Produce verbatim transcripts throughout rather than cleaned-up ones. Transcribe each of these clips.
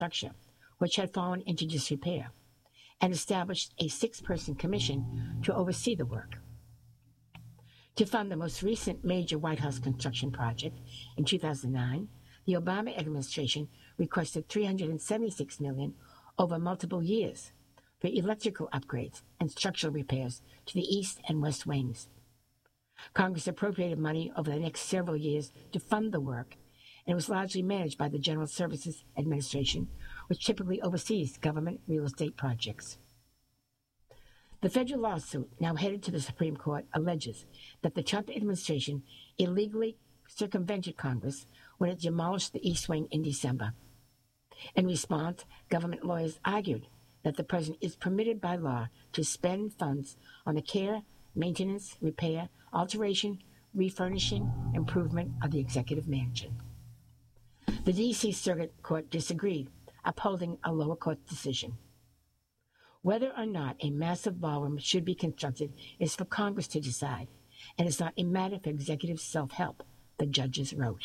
structure, which had fallen into disrepair, and established a six-person commission to oversee the work. To fund the most recent major White House construction project in two thousand nine, the Obama administration requested three hundred seventy-six million dollars over multiple years for electrical upgrades and structural repairs to the east and west wings. Congress appropriated money over the next several years to fund the work, and it was largely managed by the General Services Administration, which typically oversees government real estate projects. The federal lawsuit, now headed to the Supreme Court, alleges that the Trump administration illegally circumvented Congress when it demolished the East Wing in December. In response, government lawyers argued that the president is permitted by law to spend funds on the care, maintenance, repair, alteration, refurnishing, improvement of the executive mansion. The D C Circuit Court disagreed, upholding a lower court decision. Whether or not a massive ballroom should be constructed is for Congress to decide, and it's not a matter for executive self-help, the judges wrote.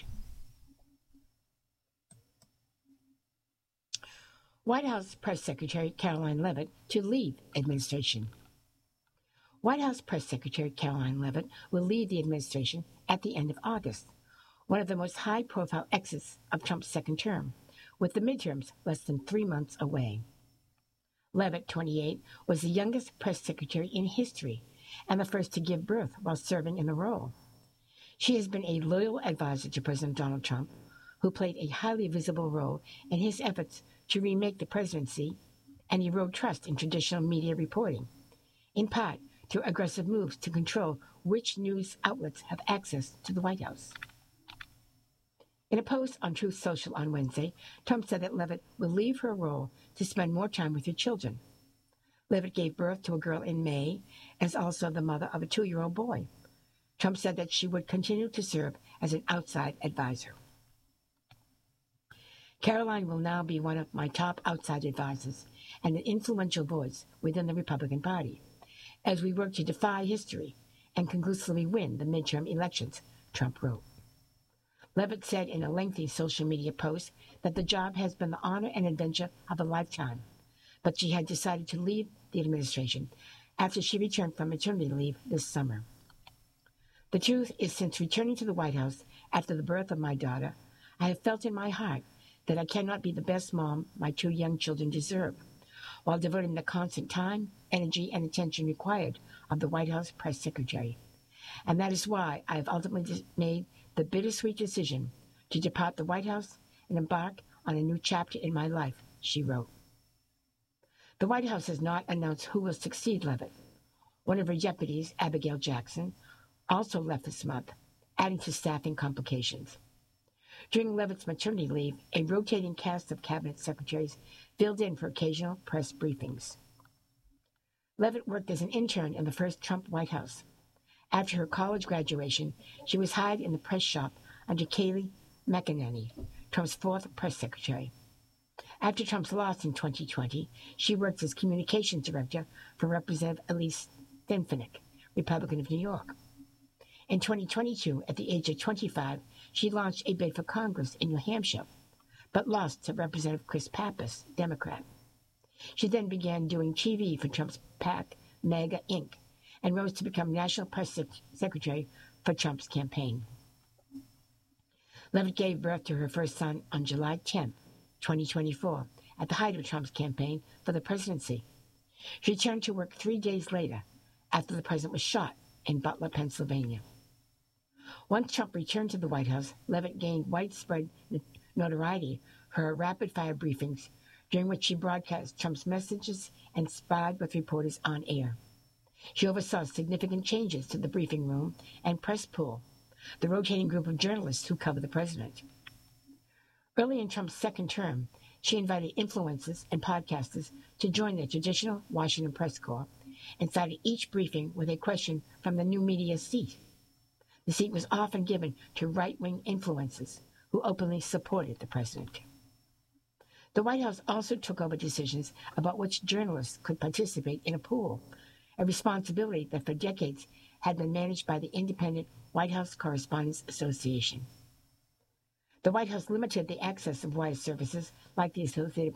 White House Press Secretary Karoline Leavitt to leave administration. White House Press Secretary Karoline Leavitt will leave the administration at the end of August, one of the most high-profile exits of Trump's second term, with the midterms less than three months away. Leavitt, twenty-eight, was the youngest press secretary in history and the first to give birth while serving in the role. She has been a loyal advisor to President Donald Trump, who played a highly visible role in his efforts to remake the presidency and erode trust in traditional media reporting, in part through aggressive moves to control which news outlets have access to the White House. In a post on Truth Social on Wednesday, Trump said that Leavitt will leave her role to spend more time with her children. Leavitt gave birth to a girl in May and is also the mother of a two-year-old boy. Trump said that she would continue to serve as an outside advisor. Karoline will now be one of my top outside advisors and an influential voice within the Republican Party as we work to defy history and conclusively win the midterm elections, Trump wrote. Leavitt said in a lengthy social media post that the job has been the honor and adventure of a lifetime, but she had decided to leave the administration after she returned from maternity leave this summer. The truth is, since returning to the White House after the birth of my daughter, I have felt in my heart that I cannot be the best mom my two young children deserve, while devoting the constant time, energy, and attention required of the White House press secretary. And that is why I have ultimately made the bittersweet decision to depart the White House and embark on a new chapter in my life, she wrote. The White House has not announced who will succeed Leavitt. One of her deputies, Abigail Jackson, also left this month, adding to staffing complications. During Leavitt's maternity leave, a rotating cast of cabinet secretaries filled in for occasional press briefings. Leavitt worked as an intern in the first Trump White House. After her college graduation, she was hired in the press shop under Kayleigh McEnany, Trump's fourth press secretary. After Trump's loss in twenty twenty, she worked as communications director for Representative Elise Stefanik, Republican of New York. In twenty twenty-two, at the age of twenty-five, she launched a bid for Congress in New Hampshire, but lost to Representative Chris Pappas, Democrat. She then began doing T V for Trump's PAC, MAGA Incorporated, and rose to become National Press Secretary for Trump's campaign. Leavitt gave birth to her first son on July tenth, twenty twenty-four, at the height of Trump's campaign for the presidency. She returned to work three days later, after the president was shot in Butler, Pennsylvania. Once Trump returned to the White House, Leavitt gained widespread notoriety for her rapid-fire briefings, during which she broadcast Trump's messages and spied with reporters on air. She oversaw significant changes to the briefing room and press pool, the rotating group of journalists who cover the president. Early in Trump's second term, she invited influencers and podcasters to join the traditional Washington press corps and started each briefing with a question from the new media seat. The seat was often given to right-wing influencers who openly supported the president. The White House also took over decisions about which journalists could participate in a pool, a responsibility that for decades had been managed by the independent White House Correspondents Association. The White House limited the access of wire services like the Associated